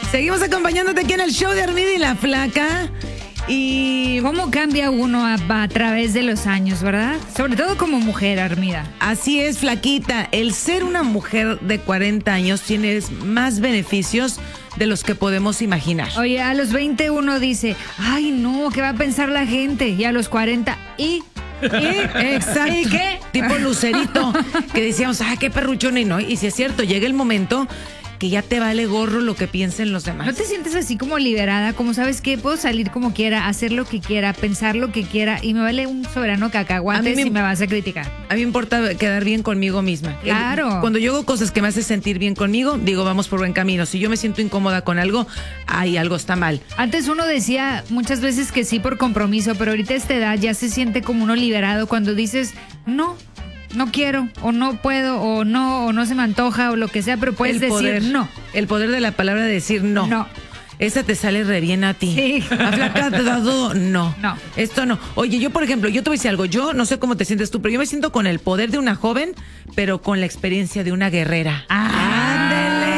Seguimos acompañándote aquí en el show de Armida y la Flaca. Y cómo cambia uno a través de los años, ¿verdad? Sobre todo como mujer, Armida. Así es, Flaquita. El ser una mujer de 40 años tiene más beneficios de los que podemos imaginar. Oye, a los 20 uno dice, ay no, ¿qué va a pensar la gente? Y a los 40, Exacto. ¿Y qué? Tipo Lucerito, que decíamos, qué perruchón, y no. Y si es cierto, llega el momento que ya te vale gorro lo que piensen los demás. ¿No te sientes así como liberada? Como, ¿sabes qué? Puedo salir como quiera, hacer lo que quiera, pensar lo que quiera y me vale un soberano cacahuate si me vas a criticar. A mí me importa quedar bien conmigo misma. Claro. Cuando yo hago cosas que me hacen sentir bien conmigo, digo, vamos por buen camino. Si yo me siento incómoda con algo, algo está mal. Antes uno decía muchas veces que sí por compromiso, pero ahorita a esta edad ya se siente como uno liberado cuando dices, no quiero, o no puedo, o no se me antoja, o lo que sea, pero puedes decir no. El poder de la palabra de decir no. No. Esa te sale re bien a ti. Sí. A Flaca te da todo, no. No. Esto no. Oye, yo, por ejemplo, yo te voy a decir algo. Yo no sé cómo te sientes tú, pero yo me siento con el poder de una joven, pero con la experiencia de una guerrera. ¡Ándale!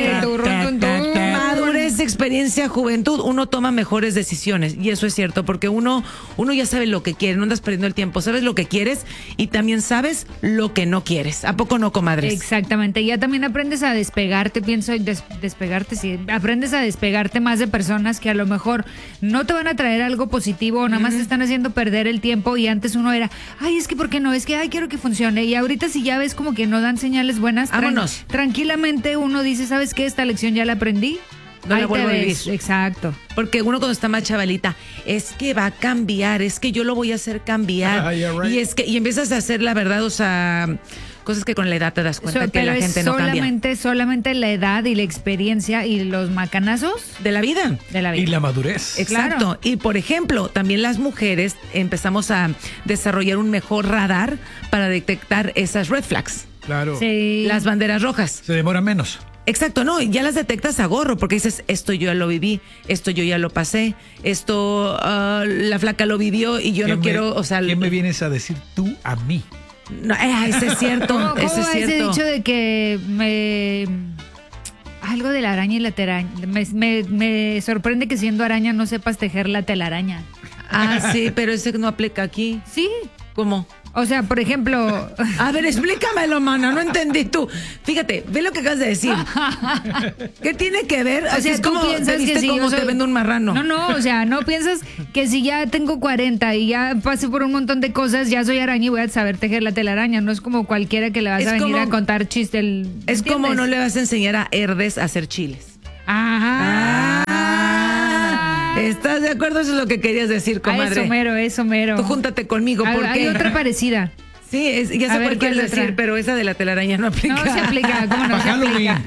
Madurez, experiencia, juventud, uno toma mejores decisiones. Y eso es cierto, porque uno ya sabe lo que quiere, no andas perdiendo el tiempo. Sabes lo que quieres y también sabes lo que no quieres. ¿A poco no, comadres? Exactamente. Ya también aprendes a despegarte, despegarte, sí. Aprendes a despegarte más de personas que a lo mejor no te van a traer algo positivo o nada más te están haciendo perder el tiempo. Y antes uno era, es que ¿por qué no? Es que, quiero que funcione. Y ahorita si ya ves como que no dan señales buenas, vámonos. Tranquilamente uno dice, ¿sabes qué? Esta lección ya la aprendí. No la vuelvo a vivir. Exacto. Porque uno cuando está más chavalita, es que va a cambiar, es que yo lo voy a hacer cambiar. Right. Y empiezas a hacer la verdad, o sea, cosas que con la edad te das cuenta que la gente no cambia. Solamente la edad y la experiencia y los macanazos de la vida. Y la madurez. Exacto. Claro. Y por ejemplo, también las mujeres empezamos a desarrollar un mejor radar para detectar esas red flags. Claro. Sí. Las banderas rojas. Se demora menos. Exacto, no, ya las detectas a gorro, porque dices, esto yo ya lo viví, esto yo ya lo pasé, esto la Flaca lo vivió y yo no quiero, o sea... ¿Qué me vienes a decir tú a mí? No, ese es cierto, ese es cierto. Ese dicho de que algo de la araña y la telaraña, me sorprende que siendo araña no sepas tejer la telaraña. Sí, pero ese no aplica aquí. Sí. ¿Cómo? O sea, por ejemplo... A ver, explícamelo, mana, no entendí tú. Fíjate, ve lo que acabas de decir. ¿Qué tiene que ver? O sea, ¿tú piensas que si yo te vendo un marrano? No, o sea, no piensas que si ya tengo 40 y ya pasé por un montón de cosas, ya soy araña y voy a saber tejer la telaraña. No es como cualquiera que le vas a venir a contar chiste. Es como no le vas a enseñar a Herdes a hacer chiles. Ajá. ¿Estás de acuerdo? Eso es lo que querías decir, comadre. Eso mero. Tú júntate conmigo, porque... Hay otra parecida. Sí, ya sé cuál quieres decir, pero esa de la telaraña no aplica. No se aplica, ¿cómo no se aplica?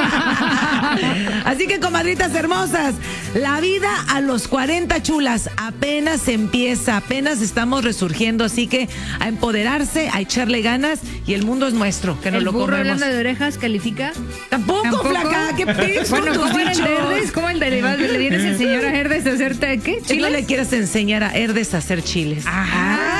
Así que, comadritas hermosas, la vida a los 40 chulas apenas empieza, apenas estamos resurgiendo, así que a empoderarse, a echarle ganas y el mundo es nuestro, que nos lo comemos. ¿El burro hablando de orejas califica? ¿Tampoco? Flaca, ¿qué piensas? Bueno, ¿cómo era el Herdes? ¿Cómo el derivado? ¿Le vienes a enseñar a Herdes a hacer qué? ¿Chiles? No le quieras enseñar a Herdes a hacer chiles. Ajá.